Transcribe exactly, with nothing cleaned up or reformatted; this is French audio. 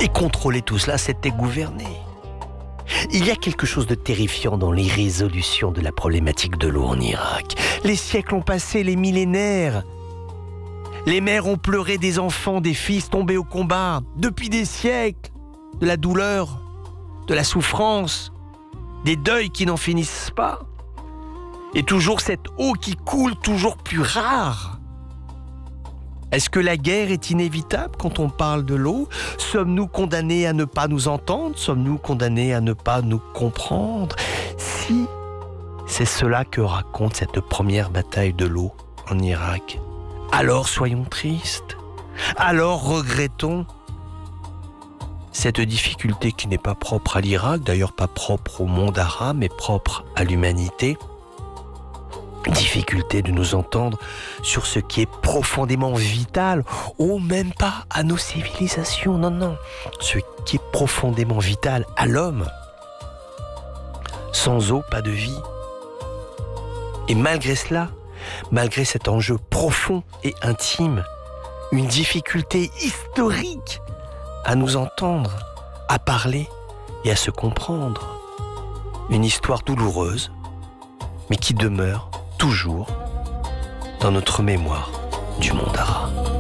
Et contrôler tout cela, c'était gouverner. Il y a quelque chose de terrifiant dans l'irrésolution de la problématique de l'eau en Irak. Les siècles ont passé, les millénaires. Les mères ont pleuré des enfants, des fils tombés au combat. Depuis des siècles, de la douleur, de la souffrance, des deuils qui n'en finissent pas. Et toujours cette eau qui coule, toujours plus rare. Est-ce que la guerre est inévitable quand on parle de l'eau? Sommes-nous condamnés à ne pas nous entendre? Sommes-nous condamnés à ne pas nous comprendre? Si c'est cela que raconte cette première bataille de l'eau en Irak, alors soyons tristes, alors regrettons cette difficulté qui n'est pas propre à l'Irak, d'ailleurs pas propre au monde arabe, mais propre à l'humanité. Difficulté de nous entendre sur ce qui est profondément vital, ou même pas à nos civilisations, non, non, ce qui est profondément vital à l'homme. Sans eau, pas de vie. Et malgré cela, malgré cet enjeu profond et intime, une difficulté historique à nous entendre, à parler et à se comprendre. Une histoire douloureuse, mais qui demeure toujours dans notre mémoire du monde arabe.